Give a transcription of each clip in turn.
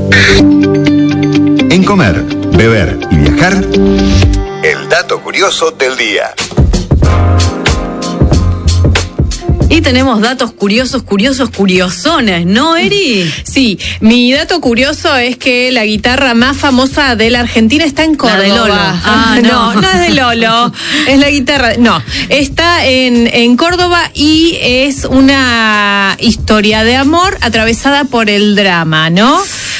En comer, beber y viajar, el dato curioso del día. Y tenemos datos curiosones, ¿no, Eri? Sí, mi dato curioso es que la guitarra más famosa de la Argentina está en Córdoba. La de Lolo. No es de Lolo, es la guitarra, no, está en Córdoba y es una historia de amor atravesada por el drama, ¿no?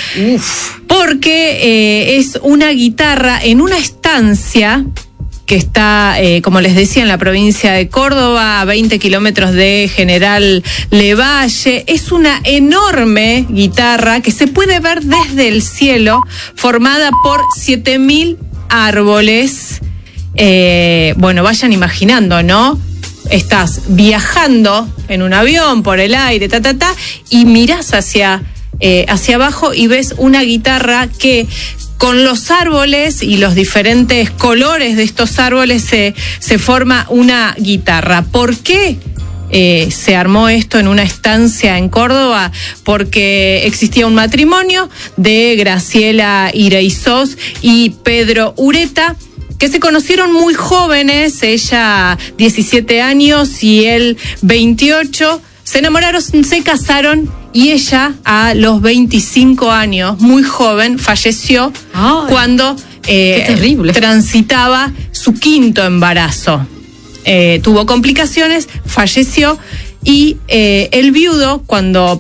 Porque es una guitarra en una estancia que está, como les decía, en la provincia de Córdoba, a 20 kilómetros de General Lavalle. Es una enorme guitarra que se puede ver desde el cielo, formada por 7.000 árboles. Bueno, vayan imaginando, ¿no? Estás viajando en un avión por el aire, y mirás hacia abajo y ves una guitarra que con los árboles y los diferentes colores de estos árboles se forma una guitarra. ¿Por qué se armó esto en una estancia en Córdoba? Porque existía un matrimonio de Graciela Iraizós y Pedro Ureta, que se conocieron muy jóvenes, ella 17 años y él 28, se enamoraron, se casaron y ella a los 25 años, muy joven, falleció. Cuando transitaba su quinto embarazo. Tuvo complicaciones, falleció y el viudo, cuando